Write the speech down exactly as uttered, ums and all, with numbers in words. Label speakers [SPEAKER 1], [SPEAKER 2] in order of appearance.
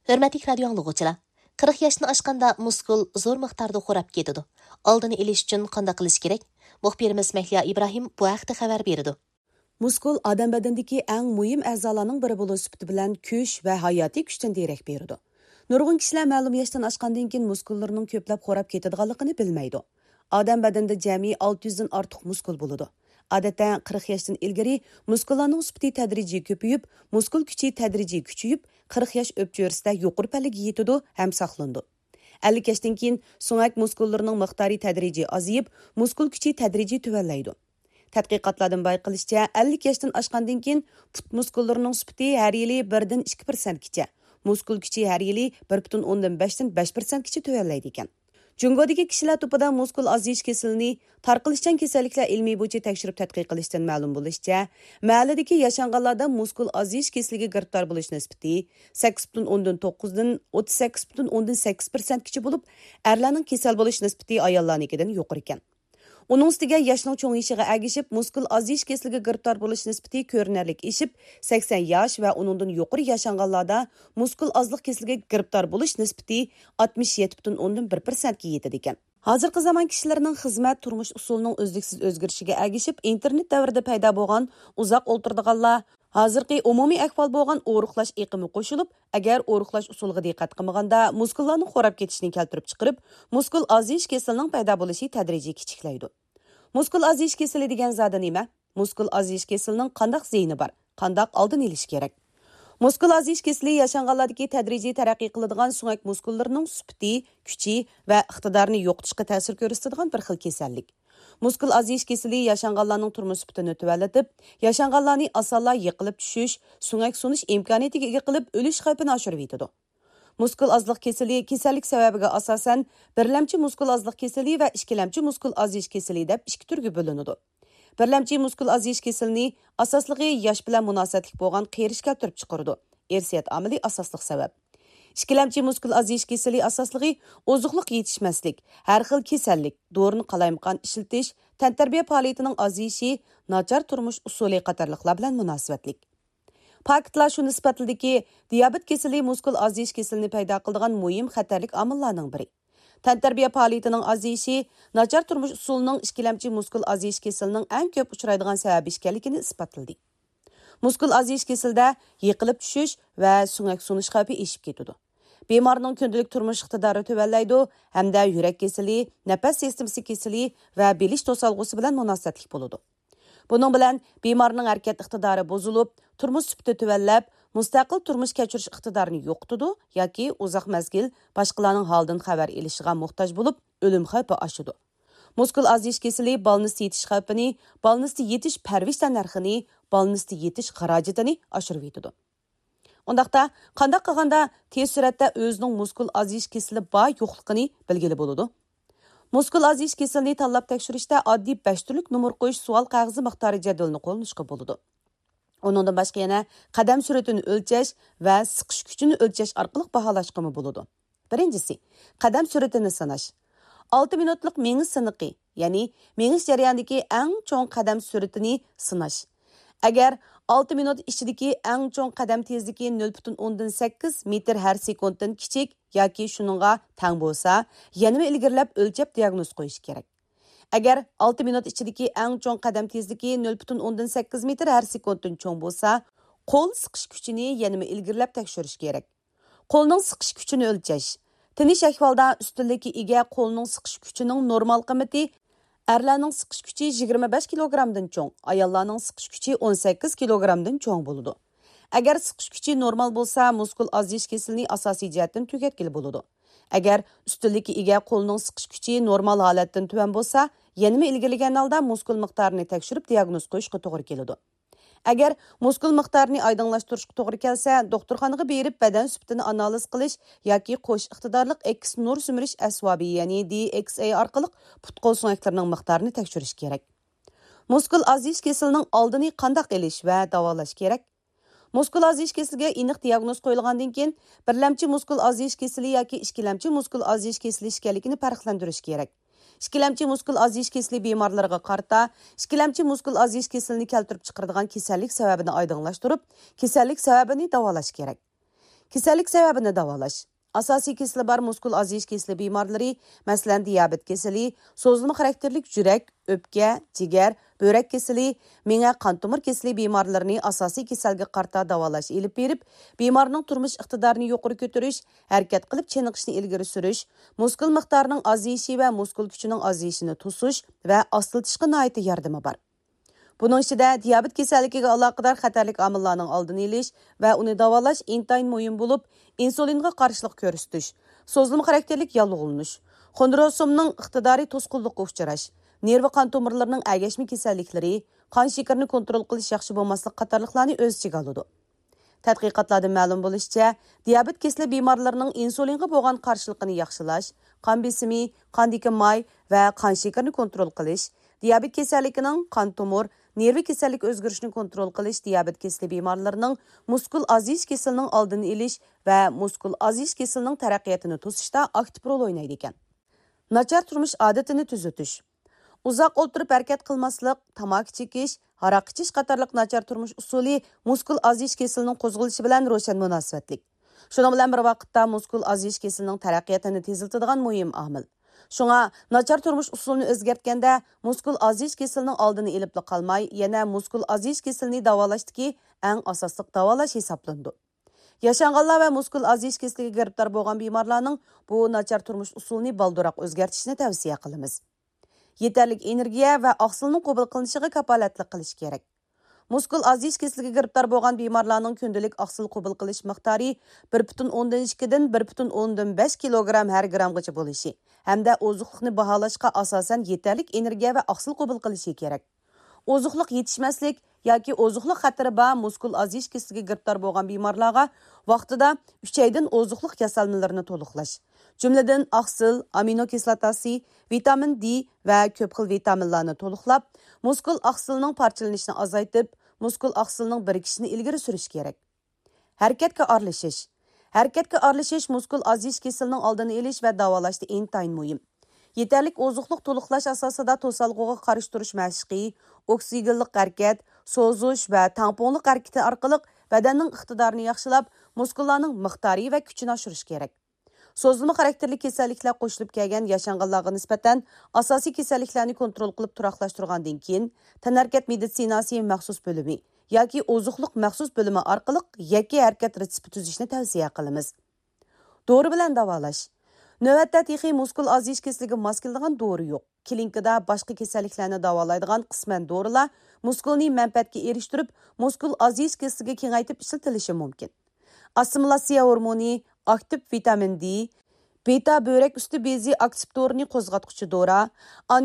[SPEAKER 1] Hörmətli radio anlıqçılar, qırx yaşını aşqanda muskul zor miqdarda xo'rab ketidi. Oldini olish uchun qanday qilish kerak? Muxbirimiz Mahliya Ibrohim bu haqda xabar berdi.
[SPEAKER 2] Muskul odam badanidagi eng muhim a'zolarning biri bo'lish sifati bilan kuch va hayotiy kuchdan derak beradi. Nurg'un kishilar ma'lum yoshdan oshgandan keyin muskullarining ko'plab xo'rab ketadiganligini bilmaydi. Odam badanida jami olti yuz dan ortiq muskul bo'ladi. Odatda qirq yoshdan ilgari muskullarning sifati tadrijiy ko'payib, muskul kuchi tadrijiy kuchayib, qirq yosh o'pcho'risida yuqori pallaga yetadi ham saqlandi. ellik yoshdan keyin so'ngak muskullarining miqdori tadrijiy ozayib, muskul kuchi tadrijiy tuvanlaydi. Tadqiqotlardan bayqilishicha, ellik yoshdan oshgandan keyin put muskullarining sifati har yili bir dan ikki prosentgacha, muskul kuchi har yili bir butun o'ndan besh dan besh prosentgacha tuvanlaydi ekan. Jungodagi kishilar topida muskul oziyish kasalini tarqalishchan kasalliklar ilmiy bo'yicha tekshirib tadqiq qilishdan ma'lum bo'lishicha, mahalladagi yashanganlarda muskul oziyish kasaliga giriftor bo'lish nisbati sakkiz butun o'ndan to'qqiz dan o'ttiz sakkiz butun o'ndan sakkiz prosentgacha bo'lib, erlarning kasal bo'lish nisbati ayollarnikidan yuqori ekan. Onun ustiga yoshning cho'ng'ishiga agishib, muskul oziyish kasaliga giriftor bo'lish nisbati ko'rinarlik eshib, sakson yosh va uningdan yuqori yashanganlarda muskul ozlik kasaliga giriftor bo'lish nisbati oltmish yetti butun o'ndan bir prosentga yetadi ekan. Hozirgi zamon kishilarining xizmat turmush usulining o'zliksiz o'zgarishiga agishib, internet davrida paydo bo'lgan uzoq o'ltirdiganlar hozirgi umumiy ahvol bo'lgan o'ruqlash iqimi qo'shilib, agar o'ruqlash usuliga diqqat qilmaganda muskullarni xo'rab ketishini keltirib chiqarib, muskul oziyish kasalining paydo bo'lishi tadrijiy kichiklaydi. Muskul oziyish kasali degan zada nima? Muskul oziyish kasalining qanday zeyni bor? Qanday oldini olish kerak? Muskul oziyish kasali yashanganlardagi tadrijiy taraqqiy qiladigan so'ngak muskullarining sifati, kuchi va iqtidorini yo'qotishga ta'sir ko'rsatadigan bir xil kasallik. Muskul oziyish kasali yashanganlarning turmush sifatini tuvallatib, yashanganlarni osonla yiqilib tushish, so'ngak sunish imkoniyatiga ega qilib, o'lish xavfini oshirib yetadi. Muskul ozlik kasali kasallik sababiga asosan birlamchi muskul ozlik kasali va ikkilamchi muskul oziyish kasali deb ikki turga bo'linadi. Birlamchi muskul oziyish kasalini asosligi yosh bilan munosabatlik bo'lgan qerish keltirib chiqaradi. Irsiyat omili asosliq sabab. Ikkilamchi muskul oziyish kasali asosligi ozuqliq yetishmaslik, har xil kasallik, dorini qalaymaqon ishiltish, tantarbiya faoliyatining oziyishi, nachar turmush usuli qatorliqlar bilan munosabatlik. Faktlar shuni isbotladiki, diabet kasali muskul oziyish kasalini paydo qiladigan muhim xatarlik omillarning biri. Tantarbiya faoliyatining oziyishi, nachar turmush usulining ikkilamchi muskul oziyish kasalining eng ko'p uchraydigan sababi ekanligini isbotladi. Muskul oziyish kasalida yiqilib tushish va so'ngak sunish xavfi eshib ketadi. Bemorning kundalik turmush iqtidori tuvallaydi hamda yurak kasali, nafas sistemasi kasali va bilish to'solg'usi bilan munosabatlik bo'ladi. Bunun bilan bemorning harakat iqtidori bozulib, turmush sifati tuvallab, mustaqil turmush kechirish iqtidorini yo'qotadi yoki uzoq mazgil boshqalarning holidan xabar olishiga muhtoj bo'lib, o'lim xavfi oshadi. Muskul oziyish kasali balnisda yetish xavfini, balnisda yetish parvish narxini, balnisda yetish xarajatini oshirib yetadi. Undaqda qanday qilganda tez suratda o'zining muskul oziyish kasali bor yo'qligini bilgili bo'ladi. Muskul oziyish kasalini tanlab tekshirishda oddiy besh turlik numar qo'yish savol qog'ozi miqdori jadvalini qo'llanishga bo'ladi. Uningdan boshqa yana qadam sur'atini o'lchash va siqish kuchini o'lchash orqali baholashga bo'ladi. Birinchisi, qadam sur'atini sanash. olti minutlik mengiz siniqi, ya'ni mengiz jarayonidagi eng cho'ng qadam sur'atini sinash. Agar olti minut ichidagi eng cho'ng qadam tezligi nol butun o'ndan sakkiz metr har sekunddan kichik yoki shuningga teng bo'lsa, yana ilgirlab o'lchab diagnoz qo'yish kerak. Agar olti minut ichidagi eng cho'ng qadam tezligi nol butun o'ndan sakkiz metr har sekunddan cho'ng bo'lsa, qo'l siqish kuchini yana ilgirlab tekshirish kerak. Qo'lning siqish kuchini o'lchash. Tinish ahvolda ustunlikka ega qo'lning siqish kuchining normal qiymati erlarning siqish kuchi yigirma besh kilogrammdan cho'ng, ayollarning siqish kuchi o'n sakkiz kilogrammdan cho'ng bo'ladi. Agar siqish kuchi normal bo'lsa, muskul oziyish kasalini asosiy jihatdan tugatgili bo'ladi. Agar ustunlikka ega qo'lning siqish kuchi normal holatdan tuvan bo'lsa, yana ilgirlagan holda muskul miqdorini tekshirib diagnoz qo'yishga to'g'ri keladi. Agar muskul miqdorini oydinlashtirishga to'g'ri kelsa, doktorxonaga berib badan sifatini analiz qilish yoki qo'sh iqtidorlik X nur simirish asvabi, ya'ni D X A orqali put-qo'l so'ngaklarining miqdorini tekshirish kerak. Muskul oziyish kasalining oldini qanday qilish va davolash kerak? Muskul oziyish kasaliga aniq diagnoz qo'yilgandan keyin birlamchi muskul oziyish kasali yoki ikkilamchi muskul oziyish kasali ekanligini farqlantirish kerak. Ikkilamchi muskul oziyish kasali bemorlarga qarta, ikkilamchi muskul oziyish kasalini keltirib chiqaradigan kasallik sababini oydinlashtirib, kasallik sababini davolash kerak. Kasallik sababini davolash. Asosiy kasali bor muskul aziyish kasali bemorlari, masalan, diabet kasali, so'zilma xarakterlik yurak, o'pka, jigar, böbrek kasali, miya qon tomir kasali bemorlarini asosiy kasalga qarta davolash elib berib, bemorning turmush iqtidorini yuqori ko'tarish, harakat qilib chiniqishni ilgari surish, muskul miqdorining aziyishi va muskul kuchining aziyishini to'sish va ostiltishga nihoyat yordami bor. Bunun içinde diyabet kasalligiga aloqador xatarlik omillarning oldini olish va uni davolash intayin muhim bo'lib, insulinga qarshilik ko'rsatish, so'zilma xarakterlik yallig'lanish, xondrosomning iqtidoriy to'sqinlikka uchrash, nerv qon tomirlarining agashma kasalliklari, qon shakarini kontrol qilish yaxshi bo'lmaslik qatorliqlarni o'z ichiga oladi. Tadqiqotlardan ma'lum bo'lishicha, diyabet kasali bemorlarining insulinga bo'lgan qarshiligini yaxshilash, qon besimi, qondagi may va qon shakarini kontrol qilish, diyabet kasalligining qon tomir, nerv kasallik o'zgarishini kontrol qilish diyabet kasali bemorlarining muskul aziyish kasalining oldini olish va muskul aziyish kasalining taraqqiyotini to'sishda aktiv rol o'ynaydi ekan. Nachar turmush odatini tuzatish. Uzoq o'tirib harakat qilmaslik, tamaki chekish, aroq ichish qatorliq nachar turmush usuli muskul aziyish kasalining qo'zg'alishi bilan ro'shan munosabatlik. Shuning bilan bir vaqtda muskul aziyish kasalining taraqqiyotini teziltiradigan muhim omil. Şuna nachar turmush usulini o'zgartganda muskul aziyish kasalining oldini olib qolmay, yana muskul aziyish kasalini davolashdagi eng asosli davolash hisoblandi. Yashanganlar va muskul aziyish kasaliga giribdor bo'lgan bemorlarning bu nachar turmush usulini balduroq o'zgartishni tavsiya qilamiz. Yetarlik energiya va oqsilning qabul qilinishiga kapolatlik qilish kerak. Muskul aziyish kasaliga giribdor bo'lgan bemorlarning kundalik oqsil qabul qilish miqdori bir butun o'ndan ikki dan bir butun o'ndan besh kilogramm har grammgacha bo'lishi hamda oziqlikni baholashga asosan yetarlik energiya va oqsil qabul qilishi kerak. Oziqlik yetishmaslik yoki oziqlik xatiri bor muskul aziyish kasaliga giribdor bo'lgan bemorlarga vaqtida uch oydan oziqlik kasalliklarini to'liqlash, jumladan oqsil, amino kislotasi, vitamin D va ko'p xil vitaminlarni to'liqlab, muskul oqsilning parchalanishini azaytib, muskul oqsilning birikishini ilgari surish kerak. Harakatga aralashish. Harakatga aralashish muskul aziyish kasalining oldini olish va davolashda intayin muhim. Yetarlik oziqlik to'liqlash asosida to'salg'uga qarshi turish mashqi, oksigenlik harakat, so'zish va tamponlik harakati orqali badanning iqtidorini yaxshilab, muskullarning miqdori va kuchini oshirish kerak. So'zilma xarakterli kasalliklar qo'shilib kelgan yashanganlarga nisbatan asosiy kasalliklarni kontrol qilib turaqlashtirgandan keyin tanarkat meditsinasi maxsus bo'limi yoki oziqlik maxsus bo'limi orqali yakka harakat retsepti tuzishni tavsiya qilamiz. Dori bilan davolash. Navbatda texi muskul aziyish kasaliga mos keladigan dori yo'q. Klinikada boshqa kasalliklarni davolaydigan qisman dorilar muskulni manfaatga erishtirib, muskul aziyish kasaliga kengaytib ishlatilishi mumkin. Assimilyatsiya hormoni, aktiv vitamin D, beta böbrek üstü bezi akseptorini qo'zg'atuvchi dora,